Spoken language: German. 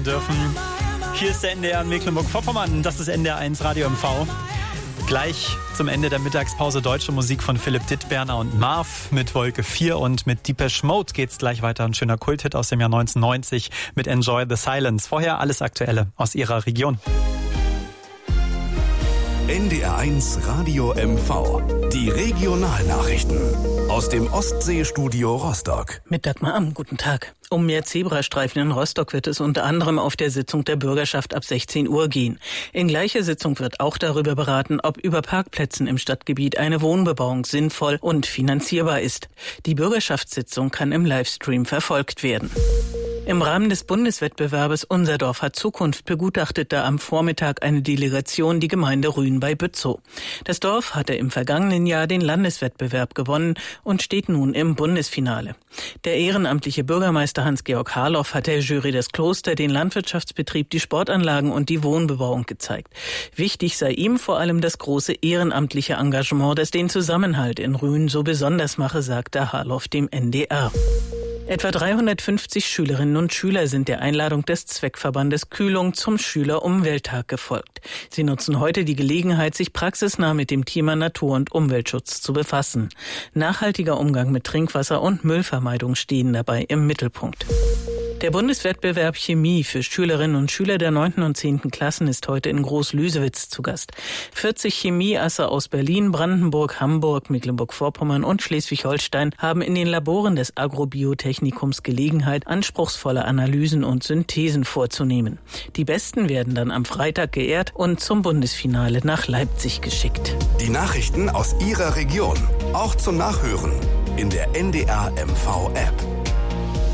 dürfen. Hier ist der NDR in Mecklenburg-Vorpommern. Das ist NDR1 Radio MV. Gleich zum Ende der Mittagspause deutsche Musik von Philipp Dittberner und Marv mit Wolke 4 und mit Depeche Mode geht's gleich weiter. Ein schöner Kulthit aus dem Jahr 1990 mit Enjoy the Silence. Vorher alles Aktuelle aus Ihrer Region. NDR1 Radio MV. Die Regionalnachrichten aus dem Ostseestudio Rostock. Mit Dagmar Amm, guten Tag. Um mehr Zebrastreifen in Rostock wird es unter anderem auf der Sitzung der Bürgerschaft ab 16 Uhr gehen. In gleicher Sitzung wird auch darüber beraten, ob über Parkplätzen im Stadtgebiet eine Wohnbebauung sinnvoll und finanzierbar ist. Die Bürgerschaftssitzung kann im Livestream verfolgt werden. Im Rahmen des Bundeswettbewerbes Unser Dorf hat Zukunft begutachtete am Vormittag eine Delegation die Gemeinde Rühen bei Bützow. Das Dorf hatte im vergangenen Jahr den Landeswettbewerb gewonnen und steht nun im Bundesfinale. Der ehrenamtliche Bürgermeister Hans-Georg Harloff hat der Jury das Kloster, den Landwirtschaftsbetrieb, die Sportanlagen und die Wohnbebauung gezeigt. Wichtig sei ihm vor allem das große ehrenamtliche Engagement, das den Zusammenhalt in Rühen so besonders mache, sagte Harloff dem NDR. Etwa 350 Schülerinnen und Schüler sind der Einladung des Zweckverbandes Kühlung zum Schüler-Umwelttag gefolgt. Sie nutzen heute die Gelegenheit, sich praxisnah mit dem Thema Natur- und Umweltschutz zu befassen. Nachhaltiger Umgang mit Trinkwasser und Müllvermeidung stehen dabei im Mittelpunkt. Der Bundeswettbewerb Chemie für Schülerinnen und Schüler der 9. und 10. Klassen ist heute in Groß-Lüsewitz zu Gast. 40 Chemieasse aus Berlin, Brandenburg, Hamburg, Mecklenburg-Vorpommern und Schleswig-Holstein haben in den Laboren des Agrobiotechnikums Gelegenheit, anspruchsvolle Analysen und Synthesen vorzunehmen. Die Besten werden dann am Freitag geehrt und zum Bundesfinale nach Leipzig geschickt. Die Nachrichten aus Ihrer Region, auch zum Nachhören in der NDR MV App.